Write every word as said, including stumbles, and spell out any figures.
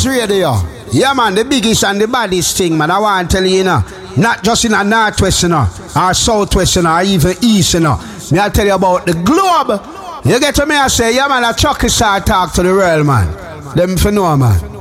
Bounce Radio. Yeah, man, the biggest and the baddest thing, man. I want to tell you, you know, not just in a northwest, you know, or southwest, you know, or even east, you know. Me I tell you about the globe. You get to me, I say, yeah, man, a chucky start talk to the world, man. Them for know, man.